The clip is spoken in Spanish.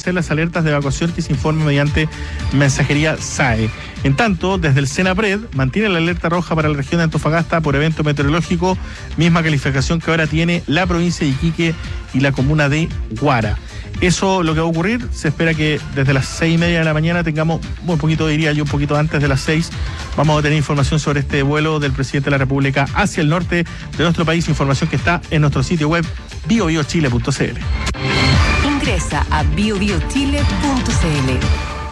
hacer las alertas de evacuación que se informan mediante mensajería SAE. En tanto, desde el Senapred mantiene la alerta roja para la región de Antofagasta por evento meteorológico, misma calificación que ahora tiene la provincia de Iquique y la comuna de Huara. Eso lo que va a ocurrir, se espera que desde las 6:30 de la mañana tengamos, un poquito diría yo, un poquito antes de las 6, vamos a tener información sobre este vuelo del presidente de la República hacia el norte de nuestro país, información que está en nuestro sitio web biobiochile.cl. Ingresa a biobiochile.cl.